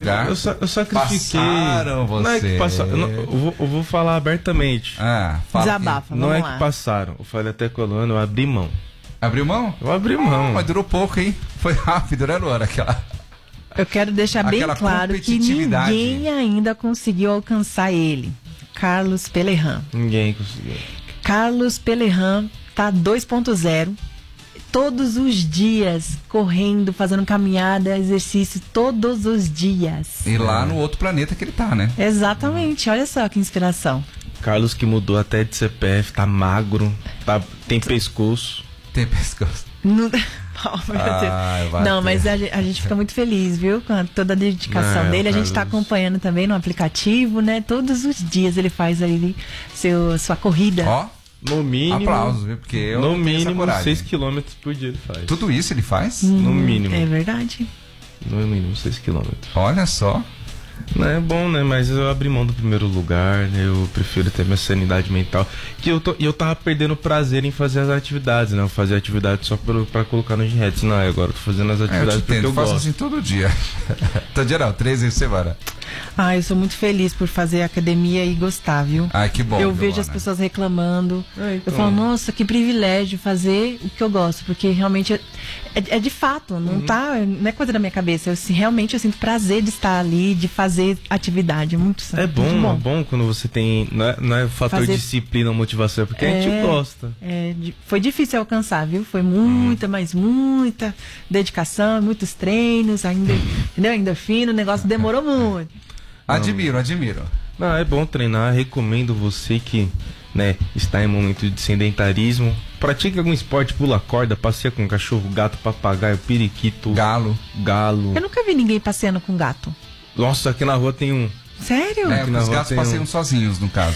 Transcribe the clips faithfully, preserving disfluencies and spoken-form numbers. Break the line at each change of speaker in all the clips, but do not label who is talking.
lugar.
Eu, eu sacrifiquei.
Passaram você.
Não é que passaram. Eu, não, eu, vou, eu vou falar abertamente.
Ah, fala.
Desabafa,
Não é
lá.
que passaram. Eu falei até com a Luana, eu abri mão.
Abriu mão?
Eu abri mão.
Ah, mas durou pouco, hein? Foi rápido, né, Luana? Aquela...
Eu quero deixar bem
Aquela
claro que
competitividade.
ninguém ainda conseguiu alcançar ele. Carlos Pelerran.
Ninguém conseguiu.
Carlos Pelerran tá dois ponto zero. Todos os dias correndo, fazendo caminhada, exercício, todos os dias.
E lá no outro planeta que ele tá, né?
Exatamente, olha só que inspiração.
Carlos que mudou até de C P F, tá magro, tá, tem pescoço.
Tem pescoço.
Não, oh, meu
Ah,
Deus.
vai
Não,
ter.
mas a, a gente fica muito feliz, viu? Com a- toda a dedicação
Não,
dele. A gente está
Carlos.
acompanhando também no aplicativo, né? Todos os dias ele faz aí seu, sua corrida.
Ó,
No mínimo.
aplausos, viu? Porque eu
No
não tenho essa
mínimo
coragem.
seis quilômetros por dia ele faz.
Tudo isso ele faz?
No mínimo.
É verdade.
No mínimo seis quilômetros.
Olha só.
Não é bom, né? Mas eu abri mão do primeiro lugar, né? Eu prefiro ter minha sanidade mental. Que eu, tô, e eu tava perdendo prazer em fazer as atividades, né? Eu fazia atividade só pra, pra colocar no G-Heads. Não, agora eu tô fazendo as
É, eu
atividades
te
porque
entendo,
eu
eu faço
gosto.
assim todo dia. Todo dia não, três vezes por semana.
Ah, eu sou muito feliz por fazer academia e gostar, viu?
Ai, que bom.
eu vejo
Luana.
as pessoas reclamando.
É, então.
Eu falo, nossa, que privilégio fazer o que eu gosto, porque realmente é, é- é de fato, não
Uhum.
tá, não é coisa da minha cabeça. Eu se- realmente eu sinto prazer de estar ali, de fazer atividade. É muito,
É bom,
muito
é bom quando você tem. Não é, não é fator
Fazer-
disciplina ou motivação, é porque a gente
É.
gosta.
É, di- foi difícil alcançar, viu? Foi muita, mas muita dedicação, muitos treinos, ainda, entendeu? Endorfina, o negócio demorou muito.
Admiro, admiro.
Não, é bom treinar. Recomendo você que, né, está em momento de sedentarismo. Pratique algum esporte, pula corda, passeia com cachorro, gato, papagaio, periquito,
Galo.
galo.
Eu nunca vi ninguém passeando com gato.
Nossa, aqui na rua tem um.
Sério?
É,
Aqui na
os
rua
gatos
tem
passeiam
um-
sozinhos, no caso.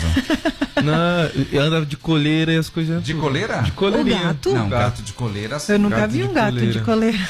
Não, anda de coleira e as coisas.
De coleira?
De coleirinha.
O gato?
Não, gato de coleira.
Eu nunca
gato
vi
de
um gato
coleira.
de coleira.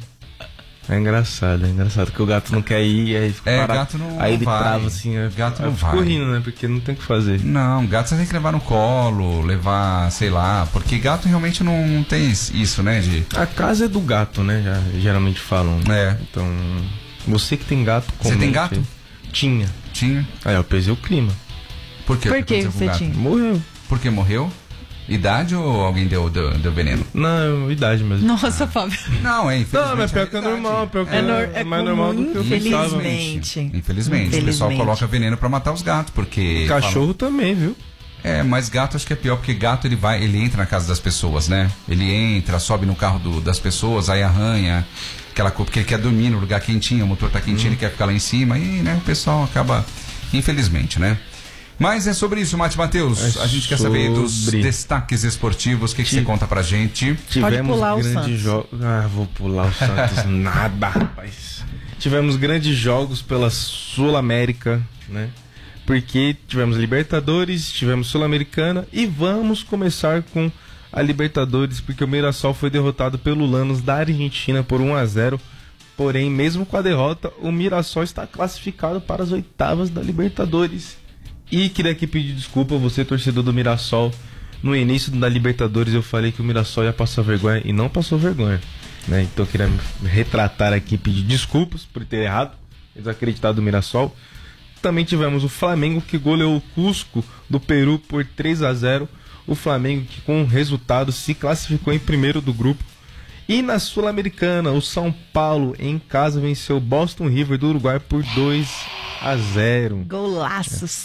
É engraçado, é engraçado que o gato não quer ir, aí fica
É,
parado.
gato não-
Aí
não
ele
vai.
trava assim, aí
Gato
eu
não
fico
vai.
rindo, né? Porque não tem o que fazer.
Não, gato você tem que levar no colo, levar, sei lá, porque gato realmente não, não tem isso, né, de...
A casa é do gato, né? Já, geralmente falam.
É.
Então, você que tem gato,
Você tem
comente
gato?
aí. Tinha.
Tinha.
Aí eu pesei o clima.
Por quê?
Por
O
que
aconteceu com o
você
gato?
tinha?
Morreu.
Porque morreu? Idade ou alguém deu, deu, deu veneno?
Não, idade mesmo.
Nossa, Fábio.
Não, é, infelizmente.
Não, mas pior que é
idade.
normal, pior que
É,
é,
nor-
é
é
mais
comum,
normal do que eu pensava.
infelizmente.
Infelizmente. Infelizmente. O pessoal
Infelizmente.
coloca veneno pra matar os gatos, porque...
Cachorro também, viu?
É, mas gato acho que é pior, porque gato ele vai, ele entra na casa das pessoas, né? Ele entra, sobe no carro do- das pessoas, aí arranha, aquela coisa, porque ele quer dormir no lugar quentinho, o motor tá quentinho, ele quer ficar lá em cima, e né, o pessoal acaba, infelizmente, né? Mas é sobre isso, Mate Matheus.
É
A gente quer saber dos
sobre.
destaques esportivos, o que, que você
Ti-
conta pra gente?
Tivemos
pular o
grandes
Santos.
jogos. Ah, vou pular o Santos. Nada, rapaz. Tivemos grandes jogos pela Sul-América, né? Porque tivemos Libertadores, tivemos Sul-Americana e vamos começar com a Libertadores, porque o Mirassol foi derrotado pelo Lanús da Argentina por um a zero. Porém, mesmo com a derrota, o Mirassol está classificado para as oitavas da Libertadores. E queria aqui pedir desculpa a você, torcedor do Mirassol. No início da Libertadores eu falei que o Mirassol ia passar vergonha e não passou vergonha, né? Então eu queria me retratar aqui, pedir desculpas por ter errado, desacreditado do Mirassol. Também tivemos o Flamengo que goleou o Cusco do Peru por três a zero. O Flamengo que com o resultado se classificou em primeiro do grupo. E na Sul-Americana, o São Paulo em casa venceu o Boston River do Uruguai por dois a zero.
Golaços.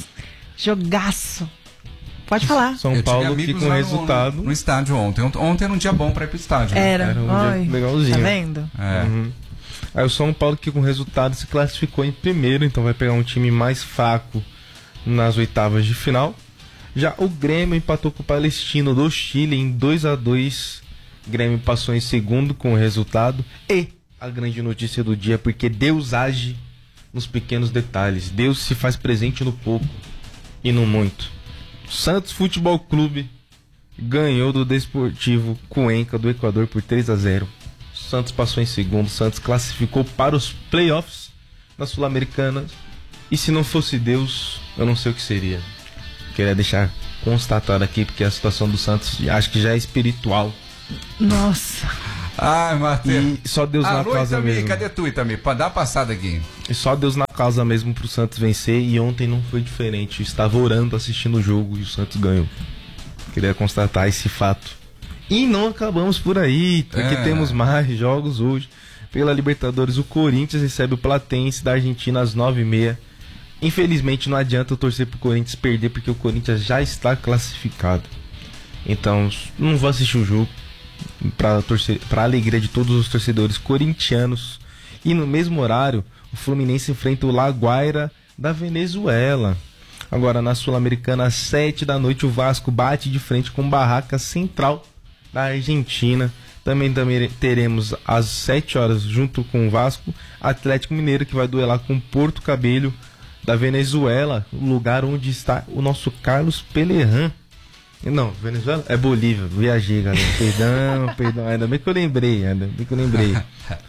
Jogaço. Pode falar.
São
Eu tive
Paulo que
amigos
com
lá no-
resultado
No, estádio ontem. Ont- Ontem era um dia bom pra ir pro estádio. né?
Era.
Era um dia
Ai,
legalzinho.
Tá vendo?
É.
Uhum. Aí o São Paulo que com resultado se classificou em primeiro, então vai pegar um time mais fraco nas oitavas de final. Já o Grêmio empatou com o Palestino do Chile em dois a dois. Grêmio passou em segundo com o resultado. E a grande notícia do dia, porque Deus age nos pequenos detalhes. Deus se faz presente no pouco e no muito. Santos Futebol Clube ganhou do Desportivo Cuenca do Equador por três a zero. Santos passou em segundo, Santos classificou para os playoffs da Sul-Americana. E se não fosse Deus, eu não sei o que seria. Queria deixar constatado aqui, porque a situação do Santos acho que já é espiritual.
Nossa.
Ai, Matheus.
E só Deus na
Alô,
causa
Itami,
mesmo.
cadê tu, Itami? Pra dar uma passada aqui.
E só Deus na causa mesmo pro Santos vencer. E ontem não foi diferente. Eu estava orando, assistindo o jogo e o Santos ganhou. Queria constatar esse fato. E não acabamos por aí, porque
É.
temos mais jogos hoje. Pela Libertadores, o Corinthians recebe o Platense da Argentina às nove e meia. Infelizmente não adianta eu torcer pro Corinthians perder, porque o Corinthians já está classificado. Então, não vou assistir o jogo para torcer, para alegria de todos os torcedores corintianos. E no mesmo horário, o Fluminense enfrenta o La Guaira da Venezuela. Agora, na Sul-Americana, às sete da noite, o Vasco bate de frente com o Barracas Central da Argentina. Também, também teremos às sete horas, junto com o Vasco, Atlético Mineiro, que vai duelar com Porto Cabello da Venezuela, o lugar onde está o nosso Carlos Pelerran. Não, Venezuela? É Bolívia, viajei, galera. Perdão, perdão, ainda bem que eu lembrei, ainda bem que eu lembrei.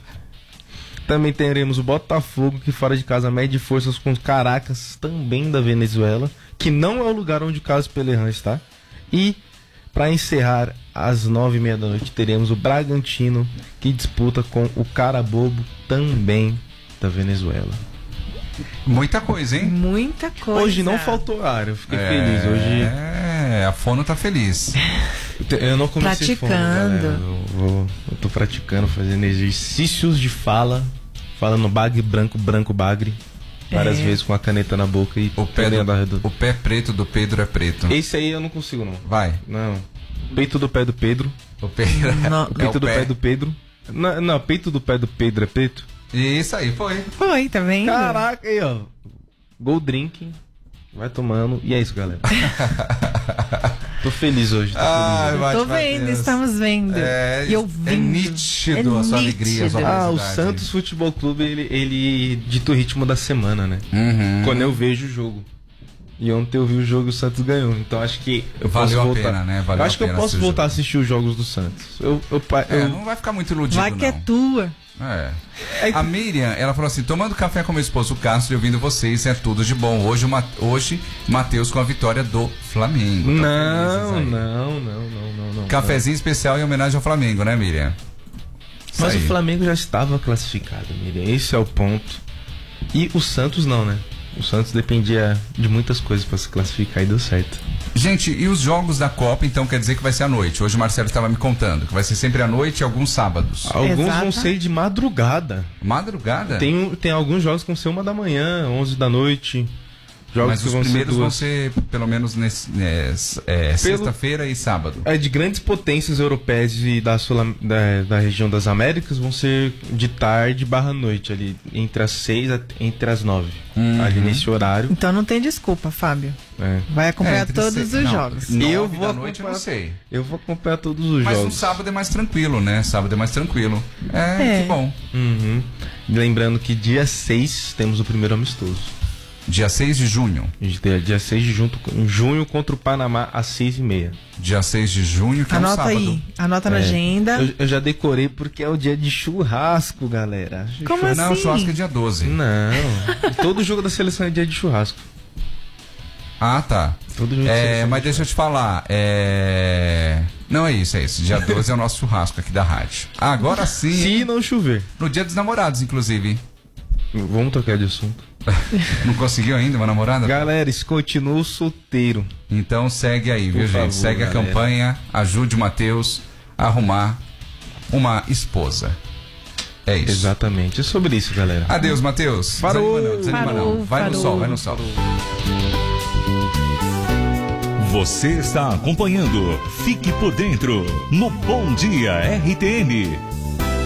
Também teremos o Botafogo, que fora de casa mede forças com os Caracas, também da Venezuela, que não é o lugar onde o Carlos Pelerran está. E, para encerrar, às nove e meia da noite, teremos o Bragantino, que disputa com o Carabobo, também da Venezuela.
Muita coisa, hein?
Muita coisa.
Hoje não faltou ar, eu fiquei
É,
feliz. Hoje
É, a Fono tá feliz.
eu não comecei fome,
Praticando.
galera. eu, vou, eu tô praticando, fazendo exercícios de fala, falando bagre branco, branco bagre, várias
É.
vezes com a caneta na boca e
O pé,
teoria da
do,
redonda.
o pé preto do Pedro é preto.
Esse aí eu não consigo não.
Vai.
Não. Peito do pé do Pedro.
O Pedro
Não.
é
O peito
o
do
pé.
pé do Pedro. Não, não, peito do pé do Pedro é preto.
Isso aí, foi.
Foi, tá vendo?
Caraca, aí ó. Gol drinking. Vai tomando. E é isso, galera. Tô feliz hoje. Tô
Ai,
feliz.
vai.
Tô
Bate,
vendo,
Matheus.
estamos vendo.
É,
e ouvindo.
é nítido a sua alegria, a sua
Ah, o
felicidade.
Santos Futebol Clube, ele, ele dita o ritmo da semana, né?
Uhum.
Quando eu vejo o jogo. E ontem eu vi o jogo e o Santos ganhou. Então acho que eu
Valeu
posso
a
voltar.
pena, né? Valeu
eu acho
a
que eu
pena
posso
assistir o
voltar a
jogo.
assistir os jogos do Santos. Eu, eu, eu,
É, não vai ficar muito iludido,
Vai
não.
que é tua.
É.
É-
A Miriam, ela falou assim: tomando café com meu esposo Castro e ouvindo vocês, é tudo de bom. Hoje, o Ma- hoje Matheus com a vitória do Flamengo. Tá
Não,
felizes aí.
não, não, não, não, não.
Cafezinho especial em homenagem ao Flamengo, né, Miriam? Isso
Mas
aí.
o Flamengo já estava classificado, Miriam. Esse é o ponto. E o Santos não, né? O Santos dependia de muitas coisas para se classificar e deu certo.
Gente, e os jogos da Copa, então quer dizer que vai ser à noite? Hoje o Marcelo estava me contando que vai ser sempre à noite e alguns sábados.
Alguns
Exata.
vão ser de madrugada.
Madrugada?
Tem, um- tem alguns jogos que vão ser uma da manhã, onze da noite. Jogos
Mas
que
os
vão
primeiros
ser
vão
duas.
ser pelo menos nesse, nesse- é, sexta-feira e sábado.
É, de grandes potências europeias e da, Sul, da, da região das Américas vão ser de tarde barra noite, ali entre as seis e entre as nove.
Uhum.
Ali nesse horário.
Então não tem desculpa, Fábio.
É.
Vai acompanhar
É, entre
todos
seis-
os
não,
jogos.
nove
Eu
da
vou
noite eu não
acompanhar-
sei.
Eu vou acompanhar todos os
Mas
jogos.
no sábado é mais tranquilo, né? Sábado é mais tranquilo. É,
É.
que bom.
Uhum. Lembrando que dia seis temos o primeiro amistoso.
Dia seis de junho.
Dia, dia seis de junho, em junho contra o Panamá às seis e meia.
Dia seis de junho, que é um
Anota
sábado.
aí, anota na
É.
agenda.
Eu, eu já decorei porque é o dia de churrasco, galera.
Como
Churras-
Não, o
assim?
churrasco é dia doze.
Não. Todo jogo da seleção é dia de churrasco.
Ah, tá.
Todo jogo da
É,
seleção
mas
é
deixa eu te falar. É... Não é isso, é isso. Dia doze é o nosso churrasco aqui da rádio. Agora sim,
Se não chover.
no dia dos namorados, inclusive.
Vamos trocar de assunto.
Não conseguiu ainda uma namorada?
Galera, se continua solteiro.
Então segue aí, viu,
Por
gente?
favor,
Segue a
galera.
campanha, ajude o Matheus a arrumar uma esposa. É isso.
Exatamente. É sobre isso, galera.
Adeus, Matheus.
Parou.
Desanima não, desanima
Parou,
não. Vai no
parou.
sol, vai no sol.
Você está acompanhando Fique por Dentro no Bom Dia R T N.